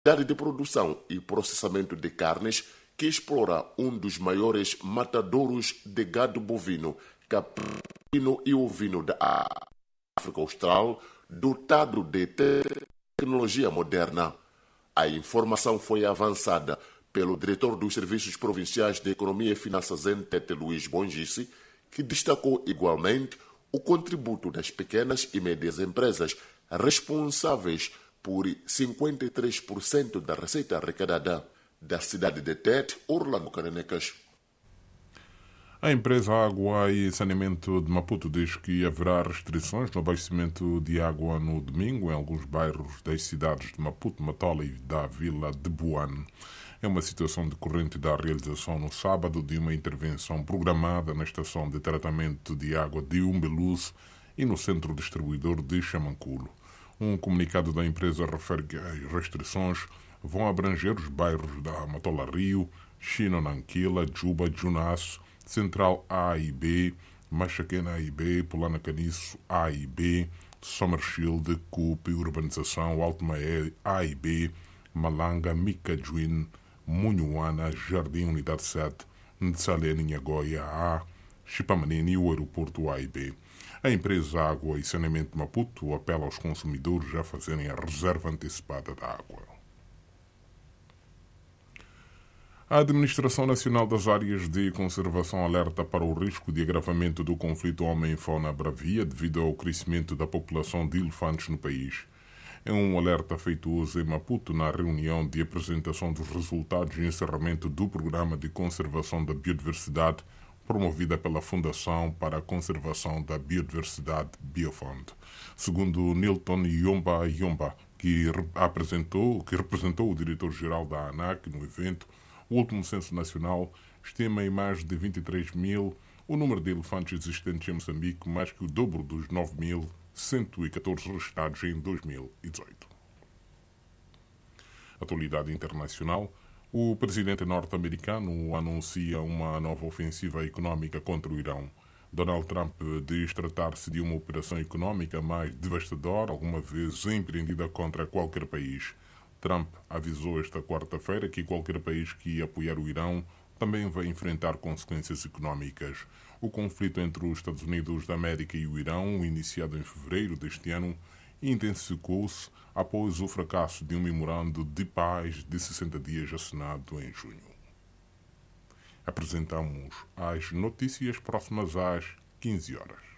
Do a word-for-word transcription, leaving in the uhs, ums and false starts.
atividade de produção e processamento de carnes que explora um dos maiores matadouros de gado bovino, caprino e ovino da África Austral, dotado de tecnologia moderna. A informação foi avançada pelo diretor dos Serviços Provinciais de Economia e Finanças, N T T, Luís Bongice, que destacou igualmente o contributo das pequenas e médias empresas, responsáveis por cinquenta e três por cento da receita arrecadada. Da cidade de Tete, Orlando Cananecas. A empresa Água e Saneamento de Maputo diz que haverá restrições no abastecimento de água no domingo em alguns bairros das cidades de Maputo, Matola e da vila de Buane. É uma situação decorrente da realização no sábado de uma intervenção programada na estação de tratamento de água de Umbeluz e no centro distribuidor de Chamanculo. Um comunicado da empresa refere que as restrições vão abranger os bairros da Matola Rio, Chinonanquila, Juba, Junaço, Central A e B, Machaquena A e B, Polana Caniço A e B, Somershield, Cupe, Urbanização, Alto Maé A e B, Malanga, Micajuín, Munhuana, Jardim Unidade sete, Nsalene, Nhagoia A, Chipamanini e o aeroporto A e B. A empresa Água e Saneamento de Maputo apela aos consumidores a fazerem a reserva antecipada da água. A Administração Nacional das Áreas de Conservação alerta para o risco de agravamento do conflito homem-fauna-bravia devido ao crescimento da população de elefantes no país. É um alerta feito hoje em Maputo na reunião de apresentação dos resultados e encerramento do Programa de Conservação da Biodiversidade promovida pela Fundação para a Conservação da Biodiversidade Biofond. Segundo Nilton Yomba Yomba, que apresentou, que representou o diretor-geral da ANAC no evento, o último censo nacional estima em mais de vinte e três mil o número de elefantes existentes em Moçambique, mais que o dobro dos nove mil cento e catorze registrados em dois mil e dezoito. Atualidade internacional. O presidente norte-americano anuncia uma nova ofensiva econômica contra o Irão. Donald Trump diz tratar-se de uma operação econômica mais devastadora alguma vez empreendida contra qualquer país. Trump avisou esta quarta-feira que qualquer país que apoiar o Irão também vai enfrentar consequências econômicas. O conflito entre os Estados Unidos da América e o Irão, iniciado em fevereiro deste ano, intensificou-se após o fracasso de um memorando de paz de sessenta dias assinado em junho. Apresentamos as notícias próximas às quinze horas.